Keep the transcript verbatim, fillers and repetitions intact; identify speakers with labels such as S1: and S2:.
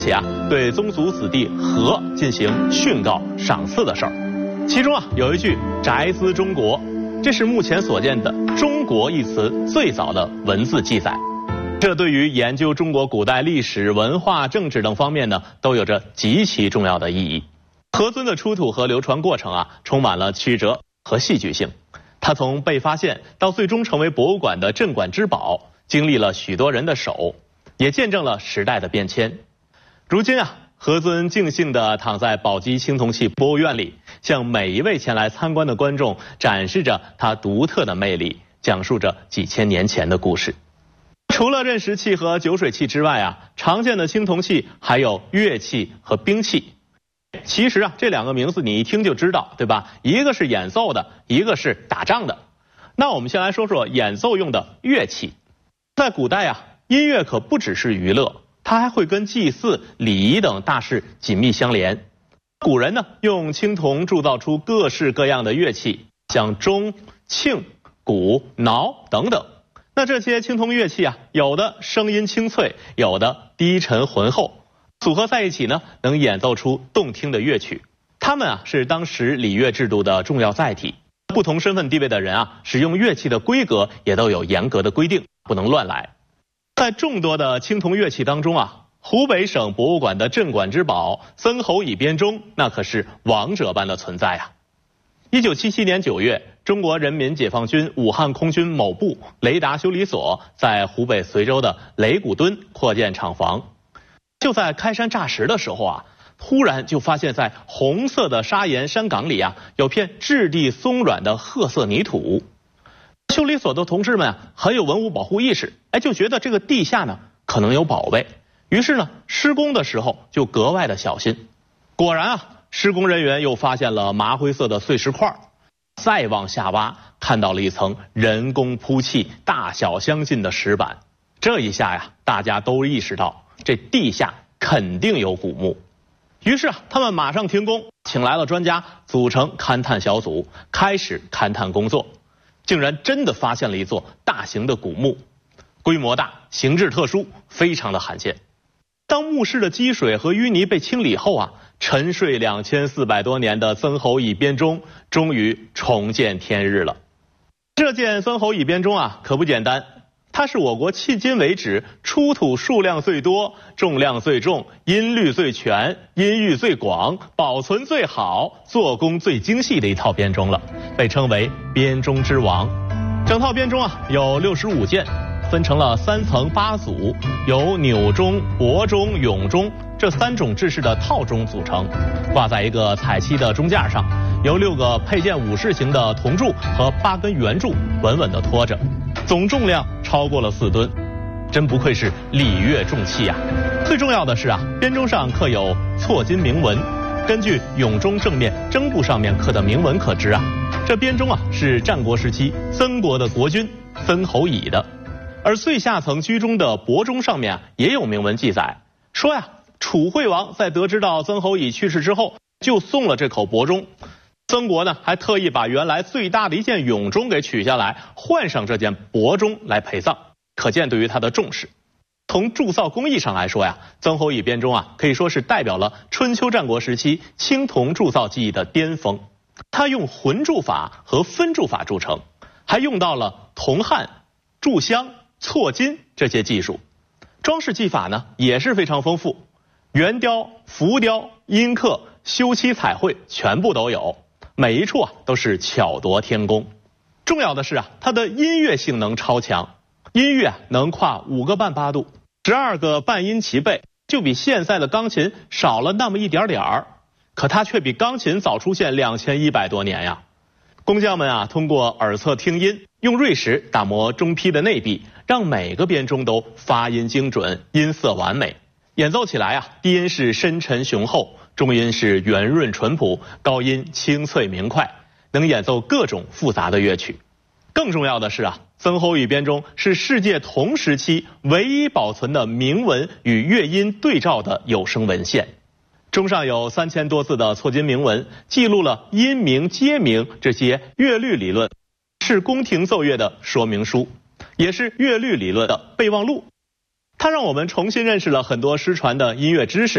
S1: 且啊对宗族子弟和进行训告赏赐的事儿。其中啊有一句“宅兹中国”，这是目前所见的“中国”一词最早的文字记载。这对于研究中国古代历史、文化、政治等方面呢，都有着极其重要的意义。和尊的出土和流传过程啊，充满了曲折和戏剧性。它从被发现到最终成为博物馆的镇馆之宝，经历了许多人的手，也见证了时代的变迁。如今啊，和尊静静地躺在宝鸡青铜器博物院里，向每一位前来参观的观众展示着它独特的魅力，讲述着几千年前的故事。除了砧石器和酒水器之外啊，常见的青铜器还有乐器和兵器。其实啊，这两个名字你一听就知道，对吧？一个是演奏的，一个是打仗的。那我们先来说说演奏用的乐器。在古代啊，音乐可不只是娱乐，它还会跟祭祀、礼仪等大事紧密相连。古人呢，用青铜铸造出各式各样的乐器，像钟、磬、鼓、铙等等。那这些青铜乐器啊，有的声音清脆，有的低沉浑厚。组合在一起呢，能演奏出动听的乐曲。它们啊是当时礼乐制度的重要载体。不同身份地位的人啊，使用乐器的规格也都有严格的规定，不能乱来。在众多的青铜乐器当中啊，湖北省博物馆的镇馆之宝曾侯乙编钟，那可是王者般的存在啊。一九七七年九月，中国人民解放军武汉空军某部雷达修理所在湖北随州的雷鼓墩扩建厂房。就在开山炸石的时候啊，突然就发现在红色的砂岩山岗里啊，有片质地松软的褐色泥土。修理所的同志们啊，很有文物保护意识，哎，就觉得这个地下呢可能有宝贝，于是呢施工的时候就格外的小心。果然啊，施工人员又发现了麻灰色的碎石块，再往下挖，看到了一层人工铺砌、大小相近的石板。这一下呀，大家都意识到这地下肯定有古墓。于是啊，他们马上停工，请来了专家，组成勘探小组，开始勘探工作。竟然真的发现了一座大型的古墓，规模大，形制特殊，非常的罕见。当墓室的积水和淤泥被清理后啊，沉睡两千四百多年的曾侯乙编钟终于重见天日了。这件曾侯乙编钟啊，可不简单。它是我国迄今为止出土数量最多、重量最重、音律最全、音域最广、保存最好、做工最精细的一套编钟了，被称为编钟之王。整套编钟啊有六十五件，分成了三层八组，由钮钟、钹钟、永钟这三种制式的套钟组成，挂在一个彩漆的钟架上，由六个配件武士型的铜柱和八根圆柱稳稳地托着。总重量超过了四吨，真不愧是礼乐重器啊！最重要的是啊，编钟上刻有错金铭文。根据永钟正面针部上面刻的铭文可知啊，这编钟啊是战国时期曾国的国君曾侯乙的。而最下层居中的帛钟上面啊也有铭文记载，说呀，楚惠王在得知到曾侯乙去世之后，就送了这口帛钟。曾国呢还特意把原来最大的一件永钟给取下来，换上这件帛钟来陪葬，可见对于他的重视。从铸造工艺上来说呀，曾侯乙编钟啊可以说是代表了春秋战国时期青铜铸造技艺的巅峰。它用混铸法和分铸法铸成，还用到了铜焊、铸镶、错金这些技术。装饰技法呢也是非常丰富，圆雕、浮雕、阴刻、修漆彩绘全部都有。每一处啊都是巧夺天工。重要的是啊，它的音乐性能超强，音乐能跨五个半八度，十二个半音齐备，就比现在的钢琴少了那么一点点儿，可它却比钢琴早出现两千一百多年呀。工匠们啊，通过耳侧听音，用锐石打磨钟坯的内壁，让每个编钟都发音精准，音色完美。演奏起来啊，低音是深沉雄厚，中音是圆润淳朴，高音清脆明快，能演奏各种复杂的乐曲。更重要的是啊，曾侯乙编钟是世界同时期唯一保存的铭文与乐音对照的有声文献。钟上有三千多字的错金铭文，记录了音鸣、阶鸣这些乐律理论，是宫廷奏乐的说明书，也是乐律理论的备忘录。它让我们重新认识了很多失传的音乐知识。